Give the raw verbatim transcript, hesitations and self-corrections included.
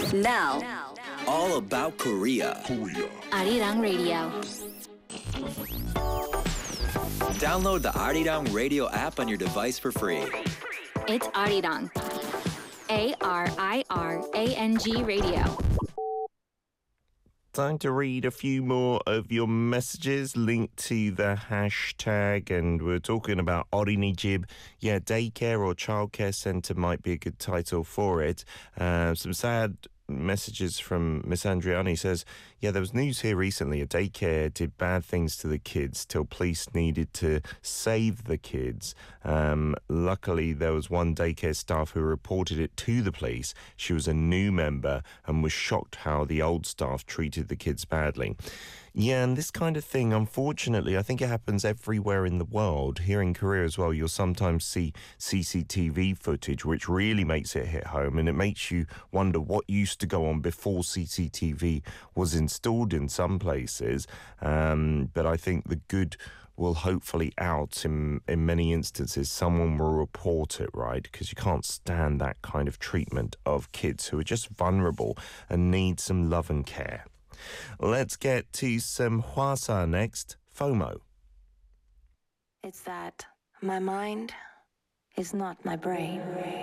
Now, all about Korea. Arirang Radio. Download the Arirang Radio app on your device for free. It's Arirang. A R I R A N G Radio. Time to read a few more of your messages linked to the hashtag, and we're talking about Orinijib. Yeah, daycare or childcare centre might be a good title for it. Uh, some sad messages from Miss Andriani. Says, yeah, there was news here recently. A daycare did bad things to the kids till police needed to save the kids. Um, luckily, there was one daycare staff who reported it to the police. She was a new member and was shocked how the old staff treated the kids badly. Yeah, and this kind of thing, unfortunately, I think it happens everywhere in the world. Here in Korea as well, you'll sometimes see C C T V footage, which really makes it hit home, and it makes you wonder what used to go on before C C T V was installed in some places. Um, but I think the good will hopefully out in, in many instances. Someone will report it, right? Because you can't stand that kind of treatment of kids who are just vulnerable and need some love and care. Let's get to some Hwasa next. FOMO. It's that my mind is not my brain.